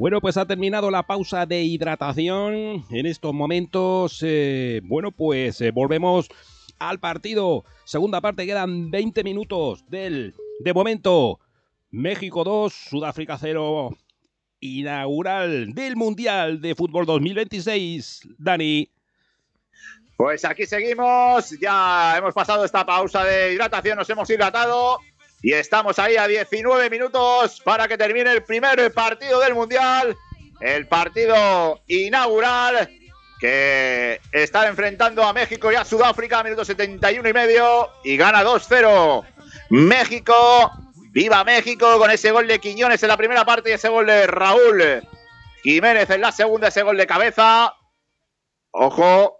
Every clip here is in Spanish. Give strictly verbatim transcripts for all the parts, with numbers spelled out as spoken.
Bueno, pues ha terminado la pausa de hidratación. En estos momentos, eh, bueno, pues eh, volvemos al partido. Segunda parte, quedan veinte minutos del, de momento, México dos, Sudáfrica cero, inaugural del Mundial de Fútbol dos mil veintiséis. Dani. Pues aquí seguimos, ya hemos pasado esta pausa de hidratación, nos hemos hidratado y estamos ahí a diecinueve minutos para que termine el primer partido del Mundial, el partido inaugural que están enfrentando a México y a Sudáfrica, minuto setenta y uno y medio, y gana dos cero México. ¡Viva México! Con ese gol de Quiñones en la primera parte y ese gol de Raúl Jiménez en la segunda, ese gol de cabeza. Ojo.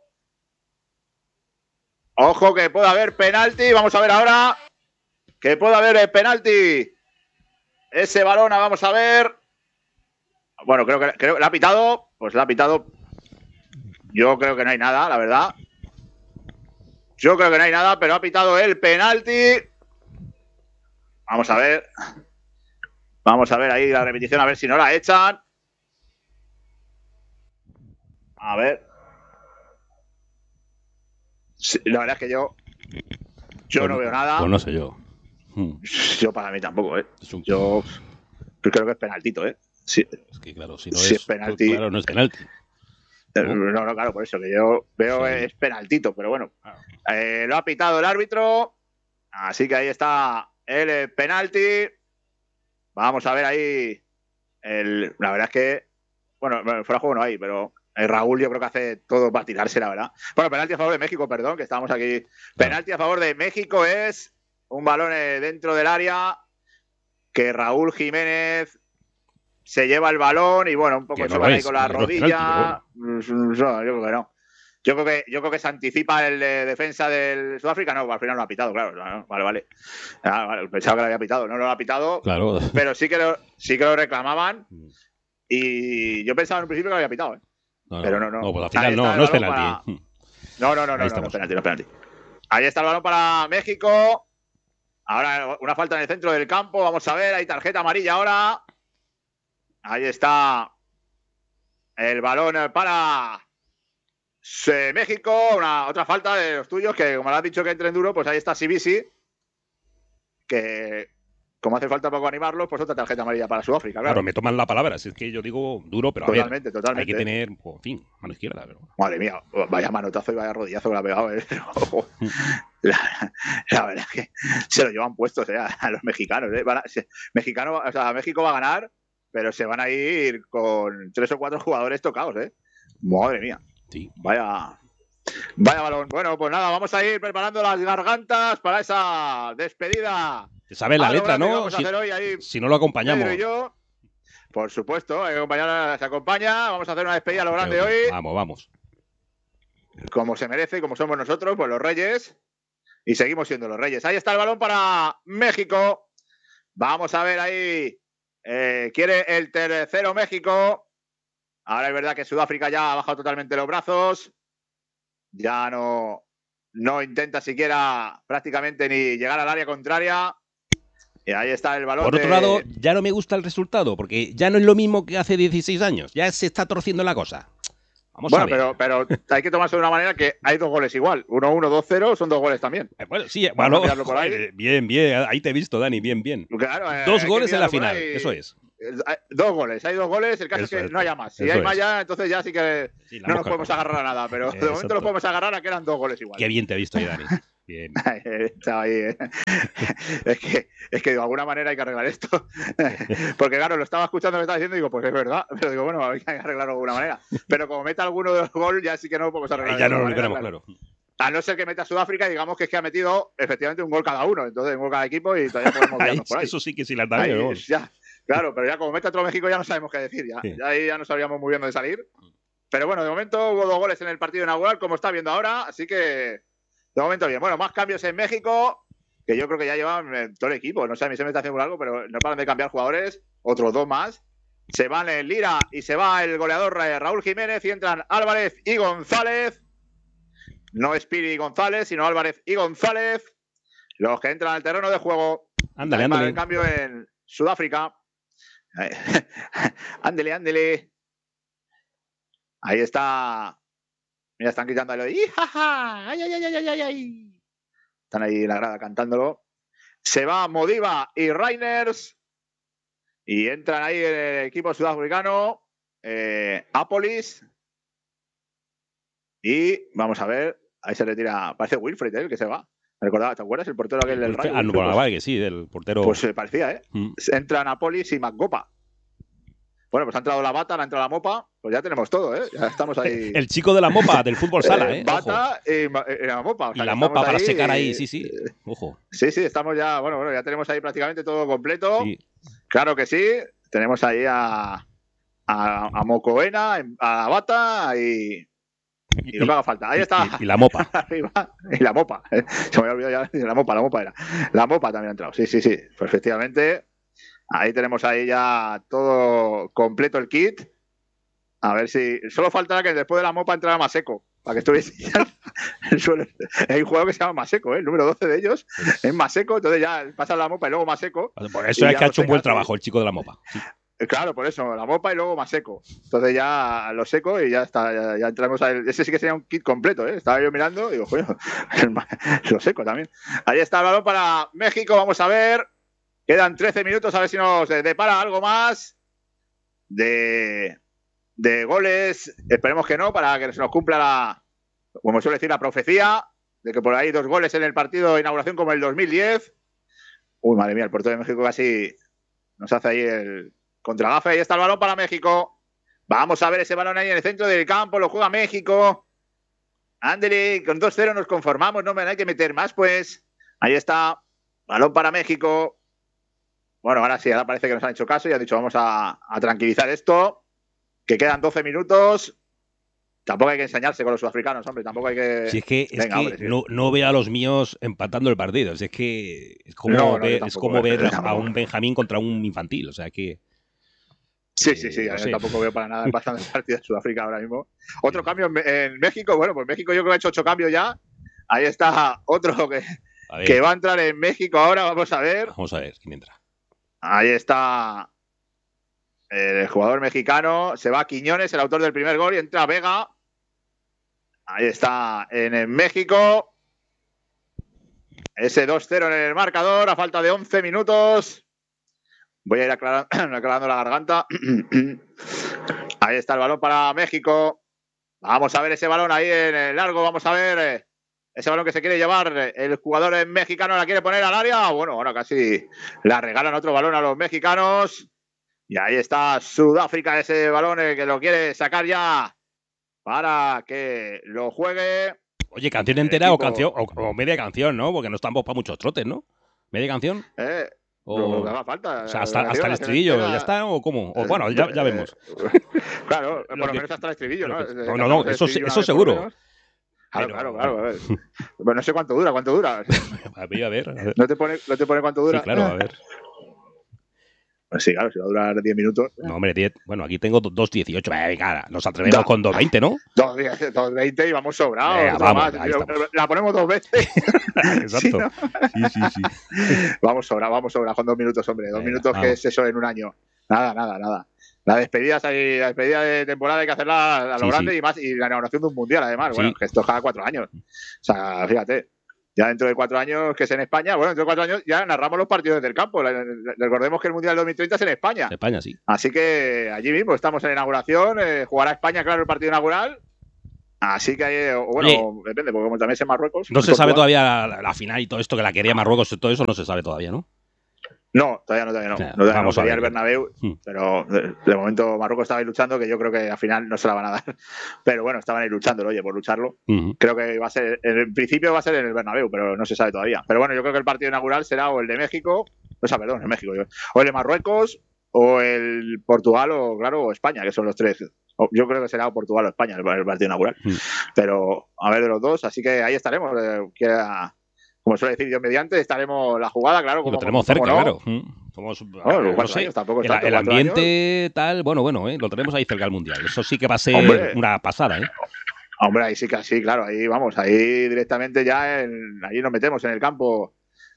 Ojo que puede haber penalti. Vamos a ver ahora que puede haber penalti. Ese balón, vamos a ver. Bueno, creo que, creo que le ha pitado. Pues le ha pitado. Yo creo que no hay nada, la verdad. Yo creo que no hay nada, pero ha pitado el penalti. Vamos a ver. Vamos a ver ahí la repetición, a ver si no la echan. A ver. Sí, la verdad es que yo yo Pues, no veo nada. Pues no sé yo. Hmm. Yo para mí tampoco, ¿eh? Es un... Yo creo que es penaltito, ¿eh? Sí. Es que claro, si no si es, es penalti. Pues, claro, no es penalti. No, no, no, claro, por eso que yo veo Sí. es penaltito, pero bueno. Claro. Eh, lo ha pitado el árbitro. Así que ahí está el eh, penalti. Vamos a ver ahí. El, la verdad es que, bueno, fuera de juego no hay, pero el Raúl yo creo que hace todo para tirarse, la verdad. Bueno, penalti a favor de México, perdón, que estábamos aquí. Penalti a favor de México es un balón eh, dentro del área que Raúl Jiménez se lleva el balón y bueno, un poco Que no choca lo ahí es, con la que no es rodilla. penalti, No, yo creo que no. Yo creo que, yo creo que se anticipa el de defensa del Sudáfrica. No, al final no lo ha pitado, claro. No, vale, vale. Ah, vale. Pensaba que lo había pitado. No lo ha pitado. Claro. Pero sí que lo, sí que lo reclamaban. Y yo pensaba en un principio que lo había pitado, ¿eh? No, no, Pero no, no. No, pues al Ahí final no, está el no es balón penalti. para- No, no, no, no, no, no es penalti, no es penalti. Ahí está el balón para México. Ahora una falta en el centro del campo. Vamos a ver, hay tarjeta amarilla ahora. Ahí está el balón para eh, México. Una, otra falta de los tuyos, que como le has dicho que entren duro, pues ahí está Sibisi. Que como hace falta poco animarlos, pues otra tarjeta amarilla para Sudáfrica, claro. Claro, me toman la palabra. Si es que yo digo duro, pero a Totalmente, ver, totalmente. hay que tener, pues, en fin, mano izquierda. Pero... Madre mía, vaya manotazo y vaya rodillazo que le ha pegado, ¿eh? La, la verdad es que se lo llevan puestos, ¿eh? A los mexicanos, ¿eh? Van a, se, mexicano, o sea, México va a ganar, pero se van a ir con tres o cuatro jugadores tocados, ¿eh? Madre mía. Sí. Vaya, vaya balón. Bueno, pues nada, vamos a ir preparando las gargantas para esa despedida. Te sabes la Ah, letra, grande que ¿no? vamos a Si, hacer hoy ahí, si no lo acompañamos. Pedro y yo. Por supuesto, hay que acompañar, se acompaña. Vamos a hacer una despedida a lo grande Creo que- hoy. Vamos, vamos. Como se merece y como somos nosotros, pues los reyes. Y seguimos siendo los reyes. Ahí está el balón para México. Vamos a ver ahí. Eh, quiere el tercero México. Ahora es verdad que Sudáfrica ya ha bajado totalmente los brazos. Ya no, no intenta siquiera prácticamente ni llegar al área contraria. Y ahí está el balón. Por otro de... lado, ya no me gusta el resultado, porque ya no es lo mismo que hace dieciséis años. Ya se está torciendo la cosa. Vamos bueno, a ver. pero, pero hay que tomarse de una manera que hay dos goles igual. uno uno, dos cero, son dos goles también. Eh, Bueno, sí, Vamos bueno, a mirarlo por ahí. joder, bien, bien. Ahí te he visto, Dani, bien, bien. Claro, eh, Dos hay goles que en la mirarlo por final, ahí. eso es. Dos goles, hay dos goles. El caso Eso es que es, no haya más. Si eso hay es. más ya, entonces ya sí que Sí, la no nos mosca podemos coja. agarrar a nada. Pero de Exacto. momento nos podemos agarrar a que eran dos goles igual. Qué bien te he visto ahí, Dani. Bien. Estaba ahí, ¿eh? es, que, es que de alguna manera hay que arreglar esto. Porque claro, lo estaba escuchando, me estaba diciendo y digo, pues es verdad. Pero digo, bueno, hay que arreglarlo de alguna manera. Pero como meta alguno de los goles, ya sí que no lo podemos arreglar. Ahí ya de no lo alguna manera, recuperamos, claro. claro. A no ser que meta Sudáfrica, digamos que es que ha metido efectivamente un gol cada uno. Entonces, un gol cada equipo y todavía podemos Ahí, guiarnos por ahí. eso sí que sí las da Ahí, bien, ¿no? ya, claro, pero ya como meta otro México ya no sabemos qué decir. Ya, Sí. ya ahí ya no sabríamos muy bien dónde salir. Pero bueno, de momento hubo dos goles en el partido inaugural, como está viendo ahora. Así que, de momento bien. Bueno, más cambios en México, que yo creo que ya llevan eh, todo el equipo. No sé, a mí se me está haciendo algo, pero no paran de cambiar jugadores. Otros dos más. Se van el Lira y se va el goleador eh, Raúl Jiménez y entran Álvarez y González. No es Piri y González, sino Álvarez y González. Los que entran al terreno de juego. Ándale, También va a haber ándale. cambio en Sudáfrica. Ándele, ándele. Ahí está. Mira, están gritando ahí. ¡Ay, ay, ay, ay, ay, ay! Están ahí en la grada cantándolo. Se va Modiba y Reiners. Y entran ahí el equipo sudafricano. Eh, Apolis. Y vamos a ver. Ahí se retira. Parece Wilfred, ¿eh? El que se va. Me recordaba, ¿te acuerdas? El portero aquel del Rayo. Ah, no, pues, vale, que sí, del portero. Pues se parecía, ¿eh? Mm. Entran Apolis y McGopa. Bueno, pues ha entrado la Bata, ha entrado la Mopa, pues ya tenemos todo, ¿eh? Ya estamos ahí. El chico de la Mopa, del fútbol sala, ¿eh? Bata y, y la Mopa. O sea, y la Mopa para ahí, secar ahí, sí, sí. Ojo. Sí, sí, estamos ya, bueno, bueno, ya tenemos ahí prácticamente todo completo. Sí. Claro que sí. Tenemos ahí a, a, a Mocoena, a Bata y, y lo que haga falta. Ahí está. Y, y la Mopa. Arriba. Y la Mopa. Se me había olvidado ya. La Mopa, la Mopa era. La Mopa también ha entrado. Sí, sí, sí. Pues efectivamente. Ahí tenemos ahí ya todo completo el kit. A ver si... Solo faltará que después de la Mopa entrara Maseco. Para que estuviese ya el suelo. Hay un jugador que se llama Maseco, ¿eh? El número doce de ellos es Maseco. Entonces ya pasa la Mopa y luego Maseco. Por eso es que ha hecho un buen trabajo el chico de la Mopa. Sí. Claro, por eso. La Mopa y luego Maseco. Entonces ya lo seco y ya está. Ya, ya entramos a... Ese sí que sería un kit completo, ¿eh? Estaba yo mirando y digo, coño, lo seco también. Ahí está el balón para México. Vamos a ver... Quedan trece minutos, a ver si nos depara algo más de, de goles. Esperemos que no, para que se nos cumpla la, como suele decir, la profecía de que por ahí dos goles en el partido de inauguración como el dos mil diez. Uy, madre mía, el portero de México casi nos hace ahí el contragafe. Ahí está el balón para México. Vamos a ver ese balón ahí en el centro del campo, lo juega México. Ándele, con dos cero nos conformamos, no me hay que meter más, pues. Ahí está, balón para México. Bueno, ahora sí, ahora parece que nos han hecho caso y han dicho vamos a, a tranquilizar esto, que quedan doce minutos. Tampoco hay que enseñarse con los sudafricanos, hombre, tampoco hay que... Si es que, es Venga, que hombre, sí. no, no veo a los míos empatando el partido, si es que es como no, no, ver, es como ver a, a un Benjamín contra un infantil, o sea que... Sí, sí, sí, eh, no yo tampoco veo para nada empatando el partido de Sudáfrica ahora mismo. Otro cambio en, en México, bueno, pues México yo creo que ha hecho ocho cambios ya. Ahí está otro que, que va a entrar en México ahora, vamos a ver. Vamos a ver quién entra. Ahí está el jugador mexicano. Se va Quiñones, el autor del primer gol, y entra Vega. Ahí está en el México. Ese dos cero en el marcador a falta de once minutos. Voy a ir aclarando, aclarando la garganta. Ahí está el balón para México. Vamos a ver ese balón ahí en el largo. Vamos a ver ese balón que se quiere llevar. El jugador mexicano la quiere poner al área. Bueno, ahora casi la regalan otro balón a los mexicanos. Y ahí está Sudáfrica, ese balón que lo quiere sacar ya para que lo juegue. Oye, ¿canción entera equipo... o canción o, o media canción, no? Porque no estamos para muchos trotes, ¿no? ¿Media canción? Eh, o... lo que haga falta. O sea, hasta, hasta el estribillo, entera... ¿ya está? ¿O cómo? O bueno, ya, ya vemos. Claro, por lo, lo menos hasta el estribillo, ¿no? Que... No, no, no, eso, eso seguro. Claro, pero... claro, claro. A ver. Bueno, no sé cuánto dura, cuánto dura. A ver, a ver. A ver. ¿No, te pone, ¿No te pone cuánto dura? Sí, claro, a ver. Pues sí, claro, si va a durar diez minutos. No, hombre, diez. Bueno, aquí tengo dos dieciocho. Venga, nos atrevemos no. con dos veinte, ¿no? dos veinte y vamos sobrados. Venga, vamos, ahí la ponemos dos veces. Exacto. ¿Sí, no? Sí, sí, sí. Vamos sobrados, vamos sobrados con dos minutos, hombre. Dos Venga, minutos, vamos. ¿Qué es eso en un año? Nada, nada, nada. La despedida, la despedida de temporada hay que hacerla a lo sí, grande sí. y más. Y la inauguración de un mundial, además. Sí. Bueno, que esto es cada cuatro años. O sea, fíjate. Ya dentro de cuatro años, que es en España, bueno, dentro de cuatro años ya narramos los partidos del campo. Recordemos que el Mundial dos mil treinta es en España. En España, sí. Así que allí mismo estamos en la inauguración. Eh, jugará España, claro, el partido inaugural. Así que, eh, bueno, Oye, depende, porque como también es en Marruecos. No se sabe todavía la, la final y todo esto, que la quería Marruecos, todo eso no se sabe todavía, ¿no? No, todavía no, todavía no. Ya, no todavía vamos no a ver. el Bernabéu, hmm. pero de, de momento Marruecos estaba ahí luchando, que yo creo que al final no se la van a dar. Pero bueno, estaban ahí luchando, oye, por lucharlo. Uh-huh. Creo que va a ser, en principio va a ser en el Bernabéu, pero no se sabe todavía. Pero bueno, yo creo que el partido inaugural será o el de México, o sea, perdón, el México, o el de Marruecos, o el Portugal, o claro, o España, que son los tres. Yo creo que será o Portugal o España el, el partido inaugural. Uh-huh. Pero a ver de los dos, así que ahí estaremos. Eh, quiera, como suele decir Dios mediante, estaremos la jugada, claro. Como, lo tenemos cerca, no. Claro. Somos, no, no sé, años, tampoco el, el ambiente años. Tal, bueno, bueno, ¿eh? Lo tenemos ahí cerca del Mundial. Eso sí que va a ser Hombre. una pasada, ¿eh? Hombre, ahí sí que sí, claro, ahí vamos, ahí directamente ya, en, ahí nos metemos en el campo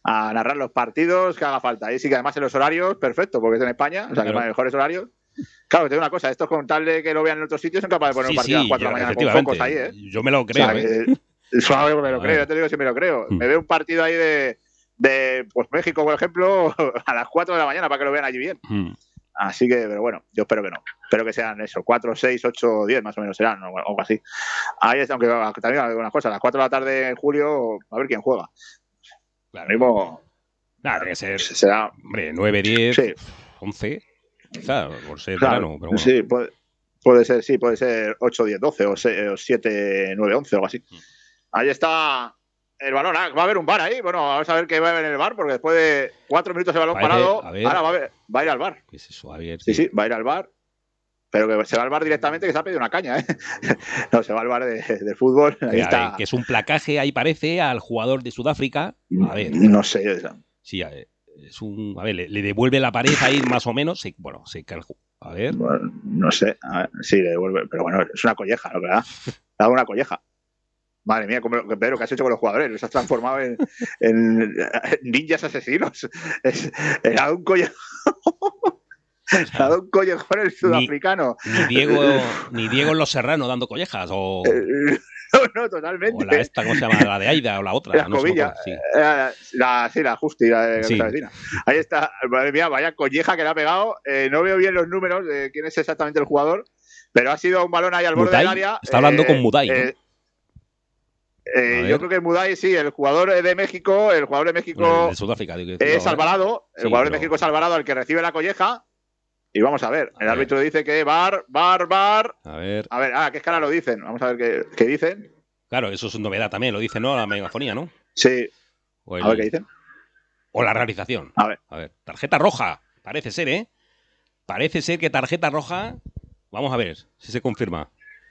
a narrar los partidos que haga falta. Ahí sí que además en los horarios, perfecto, porque es en España, o sea, claro. que mejores horarios. Claro, te digo una cosa, estos con tal de que lo vean en otros sitios son capaces de poner sí, un partido sí, a las cuatro de la mañana con focos ahí, ¿eh? Yo me lo creo, o sea, ¿eh? Que, suave, me lo creo, yo te digo si me lo creo. Mm. Me veo un partido ahí de, de pues México, por ejemplo, a las cuatro de la mañana para que lo vean allí bien. Mm. Así que, pero bueno, yo espero que no. Espero que sean eso, cuatro, seis, ocho, diez más o menos serán, o algo así. Ahí está, aunque también hay algunas cosas. A las cuatro de la tarde en julio, a ver quién juega. Claro. Mismo, Nada, tiene que ser, será, hombre, nueve, diez, sí. once, quizá, por ser claro, verano, pero bueno. Sí, puede, puede ser, sí, puede ser ocho, diez, doce o siete, nueve, once o algo así. Mm. Ahí está el balón. Ah, va a haber un bar ahí. Bueno, vamos a ver qué va a haber en el bar, porque después de cuatro minutos el balón Parece, parado, a ver, ahora va a, ver, va a ir al bar. ¿Qué es eso, Javier? Sí, sí, va a ir al bar. Pero que se va al bar directamente, que se ha pedido una caña, ¿eh? No, se va al bar de, de fútbol. Ahí que, está. Ver, que es un placaje, ahí parece, al jugador de Sudáfrica. A ver. No sé. Eso. Sí, a ver, es un. A ver, le, le devuelve la pared ahí más o menos. Sí, bueno, se sí, A ver. Bueno, no sé. A ver, sí, le devuelve. Pero bueno, es una colleja, ¿no? ¿Verdad? Le da una colleja. Madre mía, Pedro, ¿qué has hecho con los jugadores? Los has transformado en, en, en ninjas asesinos. Es, era un collejón. Ha dado un collejón el sudafricano. Ni, ni, Diego, ni Diego en Los Serrano dando collejas. O, no, no, totalmente. O la esta, ¿cómo se llama? La de Aida o la otra. La escobilla. No sé sí. La, la, sí, la Justi, la de sí. la vecina. Ahí está. Madre mía, vaya colleja que le ha pegado. Eh, no veo bien los números de quién es exactamente el jugador, pero ha sido un balón ahí al Mutai, borde del área. Está hablando eh, con Mutai, ¿no? eh, Eh, yo creo que Muday, sí, el jugador de México, el jugador de México de, de Sudáfrica, digo, es Alvarado, el sí, jugador pero... de México es Alvarado, el que recibe la colleja. Y vamos a ver, a el ver. árbitro dice que bar, bar, bar. A ver. A ver, ah, ¿qué escala lo dicen? Vamos a ver qué, qué dicen. Claro, eso es novedad también, lo dice, ¿no? La megafonía, ¿no? Sí. O el... A ver qué dicen. O la realización. A ver. A ver, tarjeta roja, parece ser, ¿eh? Parece ser que tarjeta roja. Vamos a ver si se confirma.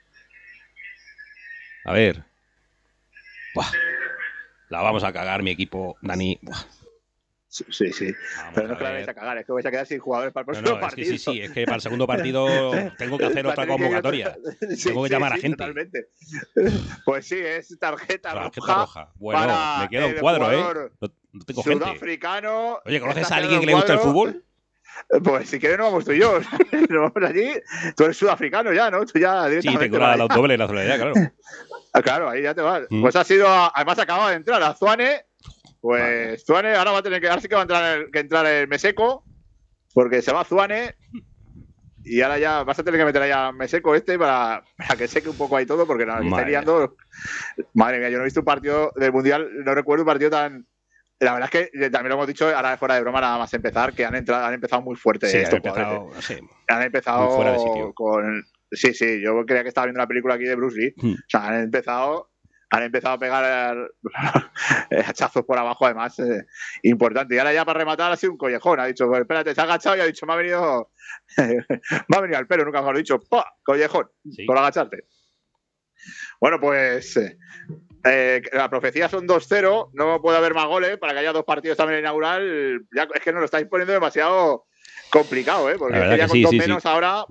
A ver. Buah. La vamos a cagar, mi equipo, Dani. Buah. Sí, sí. Vamos Pero no es que la vais a cagar, es que vais a quedar sin jugadores para el próximo no, no, partido. Es que sí, sí, es que para el segundo partido tengo que hacer otra convocatoria. Que sí, tengo que sí, llamar sí, a gente. Totalmente. Pues sí, es tarjeta, tarjeta roja. roja. Bueno, me queda un cuadro, ¿eh? No, no tengo gente. Sudafricano. Oye, ¿conoces a alguien que le gusta el fútbol? Pues si quieres no vamos tú y yo. Nos vamos allí. Tú eres sudafricano ya, ¿no? Tú ya sí, tengo la, la doble nacionalidad, claro. Claro, ahí ya te vas. Mm. Pues ha sido, además acaba de entrar a Zuane. Pues vale. Zuane ahora va a tener que, ahora sí que va a entrar el, que entrar el Meseco, porque se va Zuane y ahora ya vas a tener que meter allá Meseco este para, para que seque un poco ahí todo, porque no, está liando. Madre mía, yo no he visto un partido del Mundial, no recuerdo un partido tan. La verdad es que también lo hemos dicho, ahora fuera de broma, nada más empezar, que han entrado, han empezado muy fuerte sí, estos han empezado, sí, han empezado muy fuera de sitio. Con. Sí, sí, yo creía que estaba viendo una película aquí de Bruce Lee. Hmm. O sea, han empezado. Han empezado a pegar hachazos por abajo, además, eh, importante. Y ahora ya para rematar ha sido un collejón. Ha dicho, pues, espérate, se ha agachado y ha dicho, me ha venido me ha venido al pelo, nunca mejor dicho, ¡pah! Collejón, sí. Por agacharte. Bueno, pues eh, la profecía son dos cero, no puede haber más goles para que haya dos partidos también inaugural. Ya, es que nos lo estáis poniendo demasiado complicado, ¿eh? Porque es que ya que con sí, dos sí, menos sí. ahora...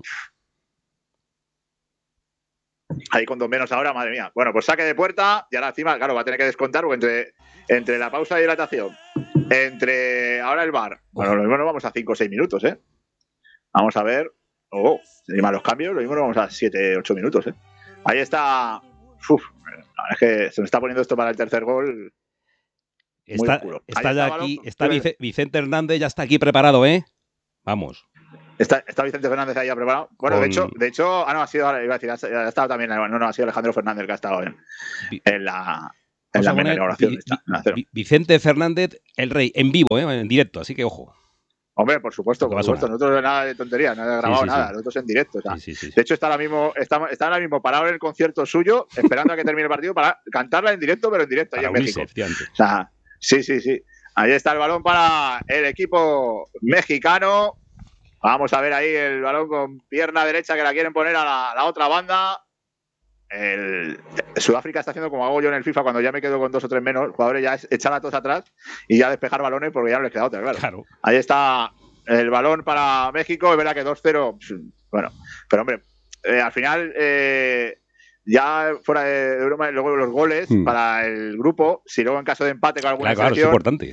Ahí con dos menos ahora, madre mía. Bueno, pues saque de puerta y ahora encima, claro, va a tener que descontar entre, entre la pausa de hidratación, entre ahora el bar. Bueno, lo mismo nos vamos a cinco o seis minutos, ¿eh? Vamos a ver. Oh, encima los cambios, lo mismo nos vamos a siete, ocho minutos, ¿eh? Ahí está. Uf, es que se me está poniendo esto para el tercer gol. Está, está, está ya balón, aquí, está Vic- Vicente Hernández, ya está aquí preparado, ¿eh? Vamos. Está, está Vicente Fernández ahí ya preparado. Bueno, Con... de hecho, de hecho, ah, no, ha sido, iba a decir, ha estado también, no, no, ha sido Alejandro Fernández el que ha estado en, en la, en la inauguración. Vi, vi, vi, Vicente Fernández, el rey, en vivo, ¿eh? En directo, así que ojo. Hombre, por supuesto, por supuesto. Nosotros nada de tontería, no he grabado sí, sí, nada, sí. Nosotros en directo. O sea. sí, sí, sí. De hecho, está ahora mismo, está, está ahora mismo parado en el concierto suyo, esperando a que termine el partido para cantarla en directo, pero en directo, ahí en México. O sea, sí, sí, sí. Ahí está el balón para el equipo mexicano. Vamos a ver ahí el balón con pierna derecha que la quieren poner a la, a la otra banda. El, Sudáfrica está haciendo como hago yo en el FIFA cuando ya me quedo con dos o tres menos. Jugadores ya es echar a todos atrás y ya despejar balones porque ya no les queda otra, claro. claro. Ahí está el balón para México. Es verdad que dos cero. Bueno, pero hombre, eh, al final, eh, ya fuera de broma, luego los goles mm. para el grupo, si luego en caso de empate con alguna claro, selección. Claro, es importante.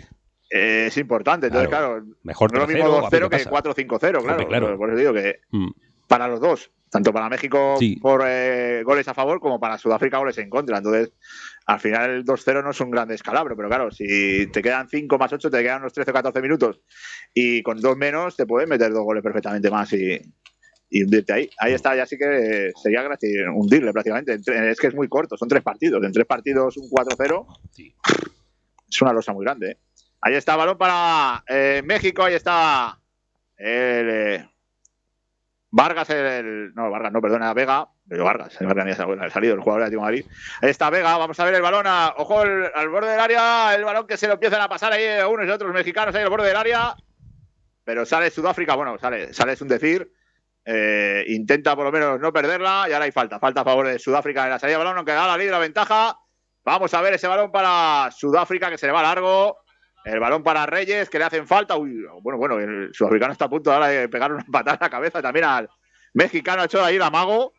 eh, es importante. Entonces, claro, claro mejor no es lo mismo dos cero que cuatro cinco cero, claro. claro. Por eso digo que mm. para los dos, tanto para México sí. por eh, goles a favor como para Sudáfrica goles en contra. Entonces, al final el dos cero no es un gran descalabro, pero claro, si te quedan cinco más ocho, te quedan unos trece o catorce minutos y con dos menos te pueden meter dos goles perfectamente más y, y hundirte ahí. Ahí está, ya sí que sería gratis hundirle prácticamente. Es que es muy corto, son tres partidos. En tres partidos un cuatro cero sí. es una losa muy grande. ¿eh? Ahí está, balón para eh, México, ahí está el... Eh, Vargas, el, no, Vargas, no, perdona, Vega, pero Vargas, Vargas ni ha salido, el jugador de Atlético de Madrid. Ahí está Vega, vamos a ver el balón, a, ojo el, al borde del área, el balón que se lo empiezan a pasar ahí unos y otros mexicanos ahí al borde del área, pero sale Sudáfrica, bueno, sale, sale es un decir, eh, intenta por lo menos no perderla y ahora hay falta, falta a favor de Sudáfrica en la salida de balón, aunque da la libre la ventaja. Vamos a ver ese balón para Sudáfrica que se le va largo. El balón para Reyes, que le hacen falta. Uy, bueno, bueno, el sudafricano está a punto ahora de pegar una patada en la cabeza también al mexicano. Ha hecho ahí el amago.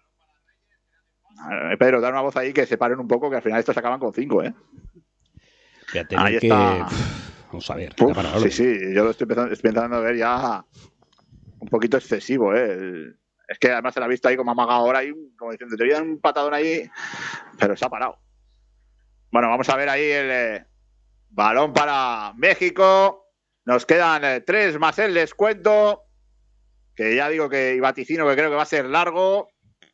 Pedro, dar una voz ahí que se paren un poco, que al final estos acaban con cinco, ¿eh? Ahí que... está. Vamos a ver. Uf, sí, sí, yo lo estoy empezando, estoy empezando a ver ya un poquito excesivo, ¿eh? El... Es que además se la ha visto ahí como amagado ahora, ahí, como diciendo, te voy a dar un patadón ahí, pero se ha parado. Bueno, vamos a ver ahí el... Eh... balón para México. Nos quedan eh, tres más el descuento. Que ya digo que y vaticino que creo que va a ser largo.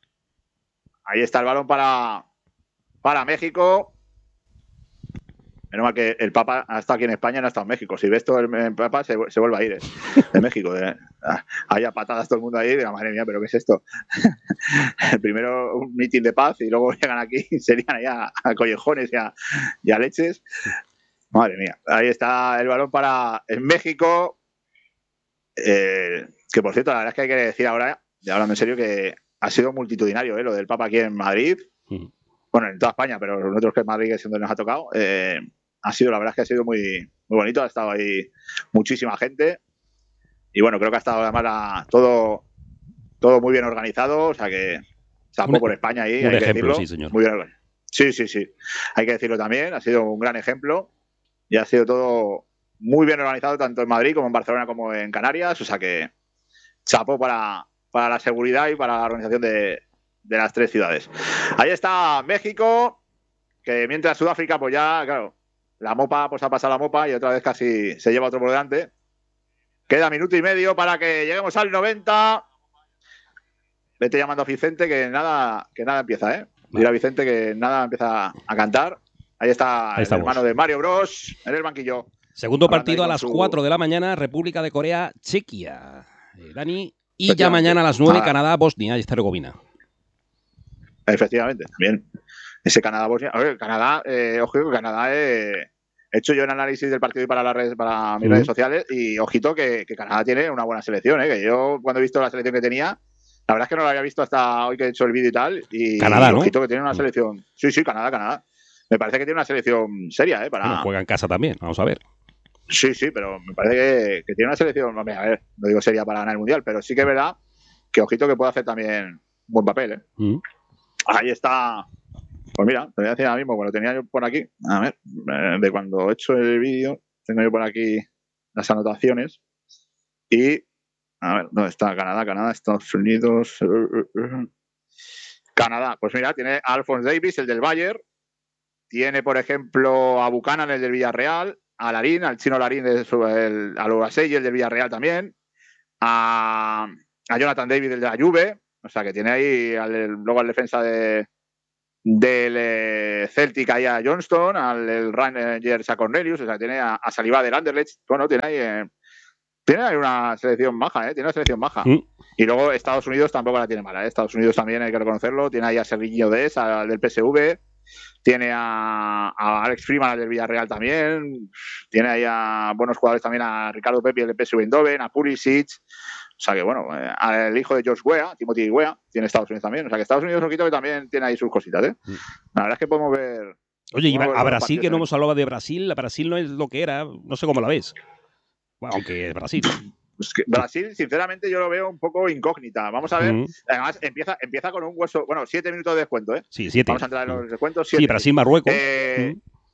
Ahí está el balón para, para México. Menos mal que el Papa ha estado aquí en España, no ha estado en México. Si ves todo el, el Papa, se, se vuelve a ir eh, de México. Eh. Hay a patadas todo el mundo ahí. Digo, madre mía, ¿pero qué es esto? Primero un mitin de paz y luego llegan aquí y serían allá a collejones y a, y a leches. Madre mía, ahí está el balón para el México. Eh, que por cierto, la verdad es que hay que decir ahora, ya hablando en serio, que ha sido multitudinario, ¿eh? Lo del Papa aquí en Madrid. Mm. Bueno, en toda España, pero nosotros que en Madrid es donde nos ha tocado. Eh, ha sido, la verdad es que ha sido muy, muy bonito. Ha estado ahí muchísima gente. Y bueno, creo que ha estado además la, todo, todo muy bien organizado. O sea que chapó un, por España ahí. Un hay ejemplo, que decirlo. sí, señor. Muy bien organizado. Sí, sí, sí. Hay que decirlo también. Ha sido un gran ejemplo. Y ha sido todo muy bien organizado, tanto en Madrid como en Barcelona como en Canarias. O sea que chapó para, para la seguridad y para la organización de, de las tres ciudades. Ahí está México, que mientras Sudáfrica, pues ya, claro, la mopa, pues ha pasado la mopa y otra vez casi se lleva otro por delante. Queda minuto y medio para que lleguemos al noventa. Vete llamando a Vicente que nada, que nada empieza, ¿eh? Dile a Vicente que nada empieza a cantar. Ahí está Ahí el hermano de Mario Bros en el banquillo. Segundo partido a las su... cuatro de la mañana, República de Corea, Chequia. Eh, Dani. Y ya mañana a las nueve, Canadá, Bosnia y Herzegovina. Efectivamente, también. Ese Canadá-Bosnia. A ver, Canadá, eh, ojito que Canadá eh, he hecho yo un análisis del partido y para las redes, para mis mm. redes sociales, y ojito que, que Canadá tiene una buena selección, ¿eh? Que yo cuando he visto la selección que tenía, la verdad es que no la había visto hasta hoy que he hecho el vídeo y tal. Y Canadá, ¿no? Ojito que tiene una selección. Sí, sí, Canadá, Canadá. Me parece que tiene una selección seria, ¿eh? Para... Bueno, juega en casa también, vamos a ver. Sí, sí, pero me parece que, que tiene una selección, a ver, no digo seria para ganar el Mundial, pero sí que es verdad que ojito que puede hacer también un buen papel, ¿eh? Mm. Ahí está. Pues mira, te voy a decir ahora mismo, bueno, tenía yo por aquí, a ver, de cuando he hecho el vídeo, tengo yo por aquí las anotaciones y, a ver, ¿dónde está? Canadá, Canadá, Estados Unidos, Canadá. Pues mira, tiene a Alphonse Davies, el del Bayern, tiene, por ejemplo, a Buchanan, el del Villarreal, a Larín, al chino Larín, el, el, a Loasey, el del Villarreal también, a, a Jonathan David, el de la Juve, o sea que tiene ahí al, el, luego al defensa de del eh, Celtic ahí a Johnston, al el Rangers a Cornelius, o sea, tiene a, a Saliba del Anderlecht, bueno, tiene ahí eh, tiene ahí una selección baja, ¿eh? Tiene una selección baja. Mm. Y luego Estados Unidos tampoco la tiene mala, ¿eh? Estados Unidos también hay que reconocerlo, tiene ahí a Serginho Dest, al del P S V, tiene a, a Alex Freeman, al del Villarreal también, tiene ahí a buenos jugadores también, a Ricardo Pepi, el del P S V Eindhoven, a Pulisic. O sea que, bueno, eh, el hijo de George Weah, Timothy Weah, tiene Estados Unidos también. O sea que Estados Unidos, ojito, que también tiene ahí sus cositas, ¿eh? Mm. La verdad es que podemos ver... Oye, y a Brasil, que no hemos hablado de Brasil, Brasil no es lo que era, no sé cómo la ves. Bueno, aunque es Brasil. Pues que Brasil, sinceramente, yo lo veo un poco incógnita. Vamos a ver. Mm. Además, empieza, empieza con un hueso... Bueno, siete minutos de descuento, ¿eh? Sí, siete. Vamos a entrar en los descuentos. Siete. Sí, Brasil-Marruecos. Eh, mm.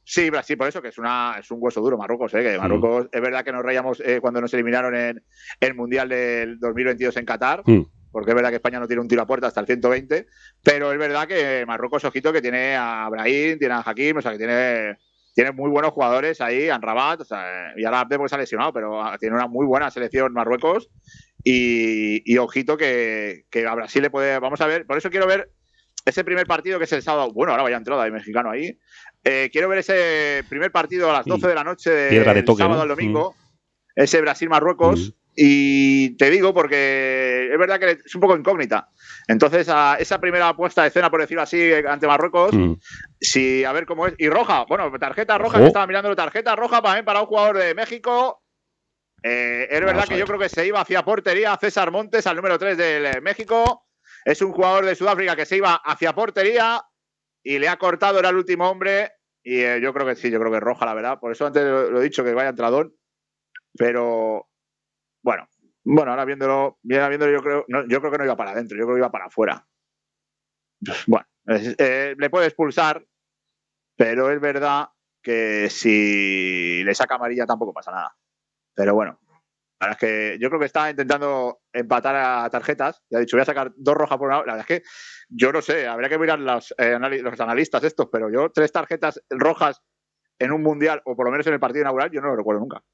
Sí, Brasil, por eso que es, una, es un hueso duro Marruecos, ¿eh? Que Marruecos, mm. es verdad que nos reíamos eh, cuando nos eliminaron en el Mundial del dos mil veintidós en Qatar, mm. porque es verdad que España no tiene un tiro a puerta hasta el ciento veinte, pero es verdad que Marruecos, ojito, que tiene a Brahim, tiene a Hakim, o sea, que tiene, tiene muy buenos jugadores ahí, Anrabat, o sea, y ahora Abde porque se ha lesionado, pero tiene una muy buena selección Marruecos, y, y ojito que, que a Brasil le puede, vamos a ver, por eso quiero ver ese primer partido que es el sábado, bueno, ahora vaya entrada de mexicano ahí. Eh, quiero ver ese primer partido a las doce de la noche del de toque, sábado ¿no? al domingo, mm. ese Brasil-Marruecos, mm. y te digo porque es verdad que es un poco incógnita. Entonces, a esa primera puesta de escena, por decirlo así, ante Marruecos, mm. si, a ver cómo es. Y roja, bueno, tarjeta roja, que estaba mirando, tarjeta roja también para un jugador de México. Eh, es verdad que yo creo que se iba hacia portería César Montes, al número tres del México. Es un jugador de Sudáfrica que se iba hacia portería y le ha cortado, era el último hombre. Y eh, yo creo que sí, yo creo que es roja, la verdad. Por eso antes lo, lo he dicho, que vaya entradón. Pero, bueno, bueno, ahora viéndolo, viéndolo yo, creo, no, yo creo que no iba para adentro, yo creo que iba para afuera. Bueno, es, eh, le puede expulsar, pero es verdad que si le saca amarilla tampoco pasa nada. Pero bueno. La verdad es que yo creo que está intentando empatar a tarjetas. Ya he dicho, voy a sacar dos rojas por una. La verdad es que yo no sé, habría que mirar los, eh, los analistas estos, pero yo tres tarjetas rojas en un mundial, o por lo menos en el partido inaugural, yo no lo recuerdo nunca.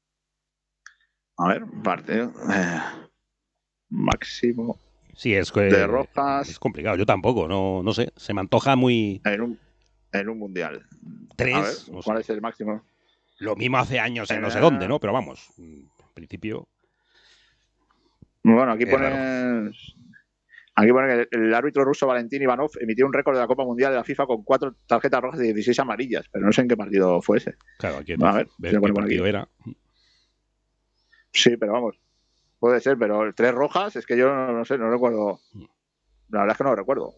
A ver, partido. Eh, máximo. Sí, es que de rojas. Es complicado, yo tampoco, no, no sé. Se me antoja muy. En un, en un mundial. Tres. A ver, ¿cuál no sé. es el máximo? Lo mismo hace años en eh, no sé dónde, ¿no? Pero vamos. Principio. Bueno, aquí pone aquí pone que el árbitro ruso Valentín Ivanov emitió un récord de la Copa Mundial de la FIFA con cuatro tarjetas rojas y dieciséis amarillas, pero no sé en qué partido fue ese. Claro, aquí a ver, ver qué partido era. Sí, pero vamos, puede ser, pero tres rojas es que yo no, no sé, no recuerdo. La verdad es que no lo recuerdo.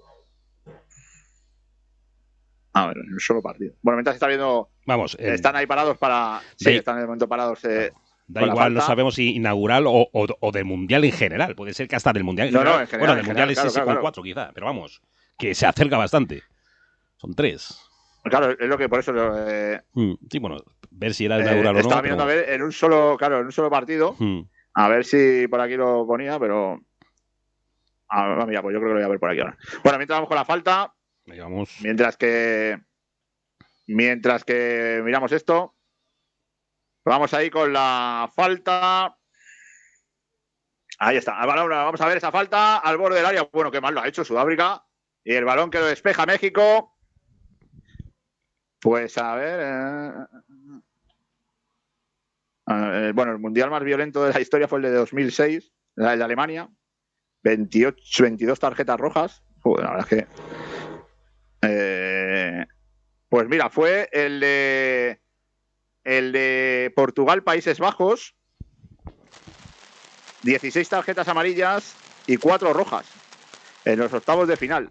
A ver, en un solo partido. Bueno, mientras está viendo, vamos, eh, están ahí parados para, sí, de... están en el momento parados. Eh, Da igual, no sabemos si inaugural o, o, o del Mundial en general. Puede ser que hasta del Mundial en no, general. No, en general bueno, del en Mundial general, es claro, ese claro, con cuatro quizá, pero vamos, que se acerca bastante. Son tres. Claro, es lo que por eso... Eh, mm, sí, bueno, ver si era inaugural eh, o no. Estaba mirando pero... a ver en un solo, claro, en un solo partido, mm. a ver si por aquí lo ponía, pero... Ah, mira, pues yo creo que lo voy a ver por aquí ahora. Bueno, mientras vamos con la falta, Digamos... mientras que... Mientras que miramos esto... Vamos ahí con la falta. Ahí está. El balón, vamos a ver esa falta al borde del área. Bueno, qué mal lo ha hecho Sudáfrica. Y el balón que lo despeja México. Pues a ver. Eh, eh, bueno, el mundial más violento de la historia fue el de dos mil seis, el de Alemania. veintiocho, veintidós tarjetas rojas. Joder, la verdad es que. Eh, pues mira, fue el de. El de Portugal, Países Bajos, dieciséis tarjetas amarillas y cuatro rojas en los octavos de final.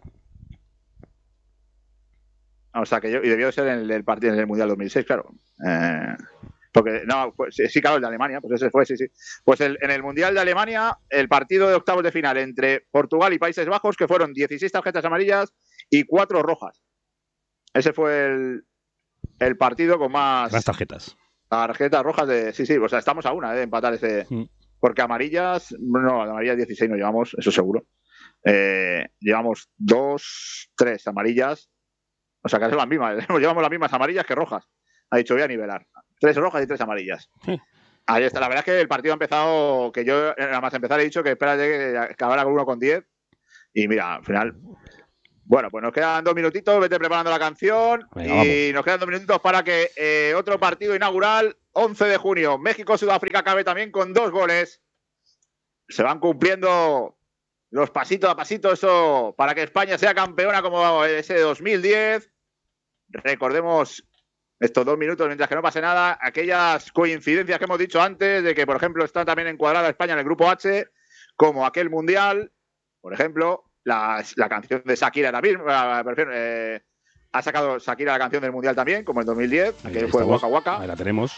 O sea que yo, y debió de ser en el, el partido en el Mundial dos mil seis, claro. Eh, porque, no, pues, sí, claro, el de Alemania, pues ese fue, sí, sí. Pues el, en el Mundial de Alemania, el partido de octavos de final entre Portugal y Países Bajos, que fueron dieciséis tarjetas amarillas y cuatro rojas. Ese fue el, el partido con más... Más tarjetas. Tarjetas rojas de... Sí, sí, o sea, estamos a una ¿eh? de empatar ese... Mm. Porque amarillas... No, amarillas dieciséis no llevamos, eso seguro. Eh, llevamos dos, tres amarillas. O sea, que son las mismas. Llevamos las mismas amarillas que rojas. Ha dicho, voy a nivelar. Tres rojas y tres amarillas. Sí. Ahí está. La verdad es que el partido ha empezado... Que yo, nada más empezar, he dicho que espérate que acabara con uno con diez. Y mira, al final... Bueno, pues nos quedan dos minutitos, vete preparando la canción. Venga, y vamos. Nos quedan dos minutitos para que eh, otro partido inaugural, once de junio, México-Sudáfrica, acabe también con dos goles. Se van cumpliendo los pasitos a pasito, eso para que España sea campeona como ese de dos mil diez. Recordemos estos dos minutos, mientras que no pase nada, aquellas coincidencias que hemos dicho antes, de que, por ejemplo, está también encuadrada España en el grupo H, como aquel mundial, por ejemplo... La, la canción de Shakira también, eh, ha sacado Shakira la canción del Mundial también, como en dos mil diez, ahí que fue Waka Waka. Ahí la tenemos.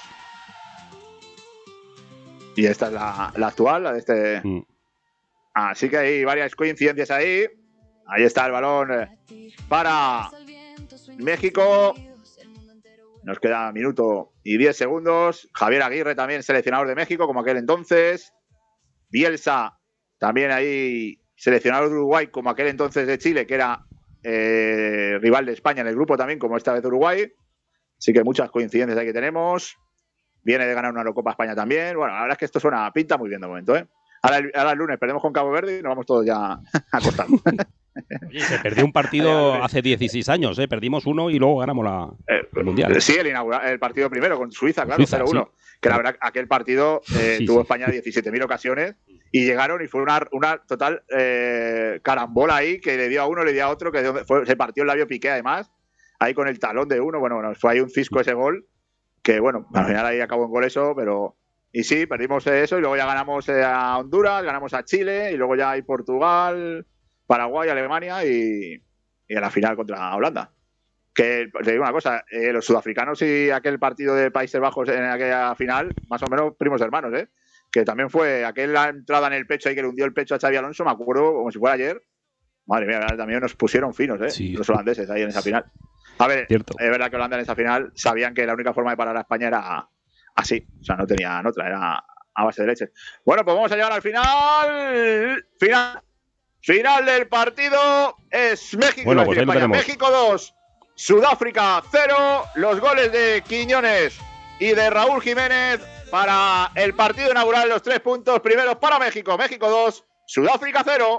Y esta es la, la actual, la de este. Mm. Así que hay varias coincidencias ahí. Ahí está el balón para México. nos queda minuto y diez segundos. Javier Aguirre también seleccionador de México, como aquel entonces. Bielsa también ahí seleccionador de Uruguay, como aquel entonces de Chile, que era eh, rival de España en el grupo también, como esta vez Uruguay. Así que muchas coincidencias ahí que tenemos. Viene de ganar una Eurocopa España también. Bueno, la verdad es que esto suena pinta muy bien de momento, ¿eh? Ahora el, ahora el lunes perdemos con Cabo Verde y nos vamos todos ya acostando. Oye, se perdió un partido hace dieciséis años, ¿eh? Perdimos uno y luego ganamos la, eh, el Mundial. Sí, el, inaugura, el partido primero con Suiza, claro, cero uno. Sí. Que la verdad, aquel partido eh, sí, tuvo sí. España diecisiete mil ocasiones y llegaron y fue una, una total eh, carambola ahí que le dio a uno, le dio a otro, que fue, se partió el labio Piqué además, ahí con el talón de uno. Bueno, bueno, fue ahí un cisco ese gol, que bueno, al final ahí acabó en gol eso, pero... Y sí, perdimos eso y luego ya ganamos a Honduras, ganamos a Chile y luego ya hay Portugal, Paraguay, Alemania y, y en la final contra Holanda. Que te digo una cosa, eh, los sudafricanos y aquel partido de Países Bajos en aquella final, más o menos primos hermanos, ¿eh? Que también fue aquella entrada en el pecho ahí que le hundió el pecho a Xabi Alonso, me acuerdo como si fuera ayer. Madre mía, también nos pusieron finos, ¿eh? Sí. Los holandeses ahí en esa final. A ver, Cierto. Es verdad que Holanda en esa final sabían que la única forma de parar a España era así, o sea, no tenían otra, era a base de leche. Bueno, pues vamos a llegar al final. Final. Final del partido es México. Bueno, pues España. México dos, Sudáfrica cero. Los goles de Quiñones y de Raúl Jiménez para el partido inaugural. Los tres puntos primeros para México. México dos, Sudáfrica cero.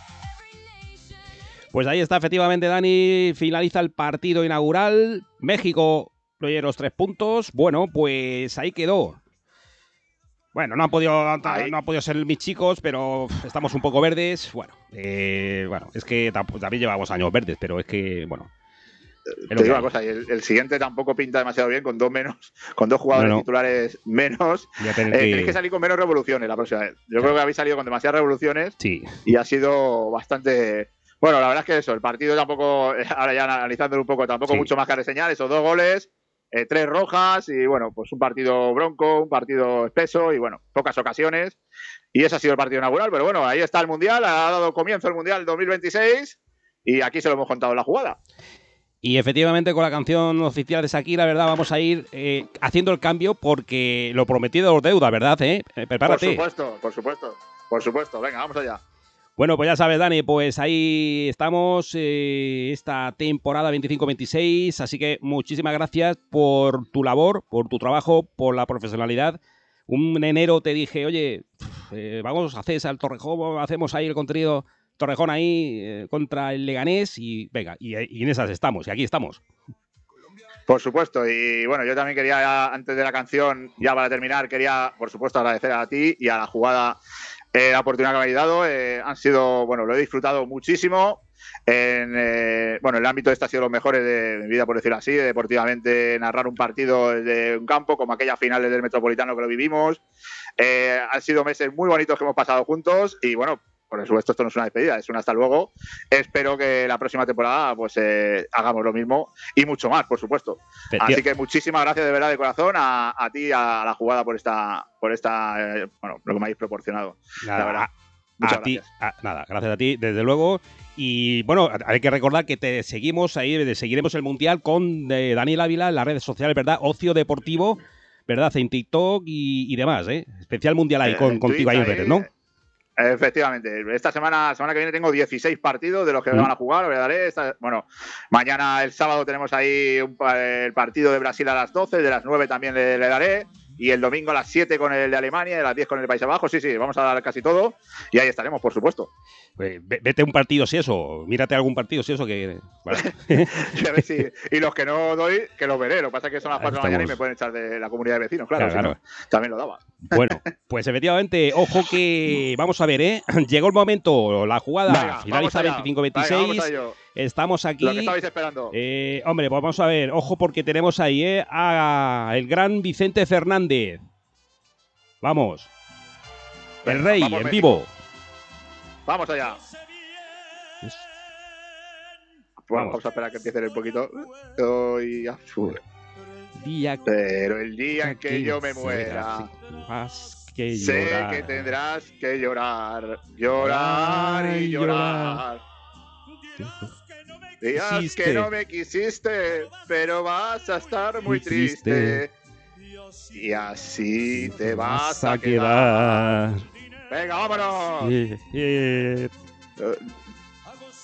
Pues ahí está, efectivamente, Dani. Finaliza el partido inaugural. México oye, los tres puntos. Bueno, pues ahí quedó. Bueno, no han podido, no han podido ser mis chicos, pero estamos un poco verdes. Bueno, eh, bueno, es que también llevamos años verdes, pero es que, bueno. Te digo una cosa, y el, el siguiente tampoco pinta demasiado bien, con dos menos, con dos jugadores no, no. titulares menos. Eh, que... Tenéis que salir con menos revoluciones la próxima vez. Yo claro. creo que habéis salido con demasiadas revoluciones sí. y ha sido bastante. Bueno, la verdad es que eso, el partido tampoco, ahora ya analizándolo un poco, tampoco sí. mucho más que reseñar, esos dos goles. Eh, tres rojas y bueno, pues un partido bronco, un partido espeso y bueno, pocas ocasiones y ese ha sido el partido inaugural, pero bueno, ahí está el Mundial, ha dado comienzo el Mundial dos mil veintiséis y aquí se lo hemos contado en la jugada. Y efectivamente con la canción oficial de Shakira, ¿verdad? Vamos a ir eh, haciendo el cambio porque lo prometido es deuda, ¿verdad? ¿Eh? Prepárate. Por supuesto, por supuesto, por supuesto, venga, vamos allá. Bueno, pues ya sabes, Dani, pues ahí estamos, eh, esta temporada veinticinco veintiséis, así que muchísimas gracias por tu labor, por tu trabajo, por la profesionalidad. Un enero te dije, oye, eh, vamos a hacer al Torrejón, hacemos ahí el contenido Torrejón ahí eh, contra el Leganés y venga, y, y en esas estamos, y aquí estamos. Por supuesto, y bueno, yo también quería, antes de la canción, ya para terminar, quería, por supuesto, agradecer a ti y a la jugada Eh, la oportunidad que me habéis dado. Eh, han sido, bueno, lo he disfrutado muchísimo. En, eh, bueno, el ámbito este ha sido los mejores de mi vida, por decirlo así, deportivamente, narrar un partido de un campo, como aquella final del Metropolitano que lo vivimos. Eh, han sido meses muy bonitos que hemos pasado juntos y bueno, por supuesto esto no es una despedida, es un hasta luego. Espero que la próxima temporada pues eh, hagamos lo mismo y mucho más, por supuesto. Así que muchísimas gracias de verdad de corazón a, a ti, a la jugada por esta, por esta eh, bueno, lo que me habéis proporcionado. Nada, la verdad. Muchas a ti, a, nada, gracias a ti, desde luego. Y bueno, hay que recordar que te seguimos ahí, seguiremos el Mundial con eh, Daniel Ávila en las redes sociales, ¿verdad? Ocio Deportivo, ¿verdad? En TikTok y, y demás, ¿eh? Especial Mundial ahí eh, con, contigo ahí, ahí, ¿no? Efectivamente, esta semana, semana que viene tengo dieciséis partidos de los que me van a jugar, os daré. Esta, bueno, mañana el sábado tenemos ahí un, el partido de Brasil a las doce, de las nueve también le, le daré. Y el domingo a las siete con el de Alemania, a las diez con el País Bajo. Sí, sí, vamos a dar casi todo. Y ahí estaremos, por supuesto. Pues vete un partido si eso, mírate algún partido si eso que... Bueno. y, a ver si, y los que no doy, que los veré. Lo que pasa es que son las cuatro de la mañana y me pueden echar de la comunidad de vecinos, claro. claro, claro. Si no, también lo daba. Bueno, pues efectivamente, ojo que vamos a ver, ¿eh? Llegó el momento, la jugada venga, finaliza veinticinco veintiséis. Estamos aquí. Lo que estabais esperando. Eh, hombre, pues vamos a ver, ojo porque tenemos ahí, ¿eh? A el gran Vicente Fernández. Vamos. El Rey, vamos, en México. Vivo. Vamos allá. Es... Bueno, vamos a esperar que empiece un poquito. Hoy azul. Día Pero el día en que, que yo me muera, más que sé llorar. que tendrás que llorar, llorar y llorar. Días Quisiste. que no me quisiste, pero vas a estar muy Quisiste. triste. Y así te vas a quedar. Venga, vámonos. Eh, eh, Eh,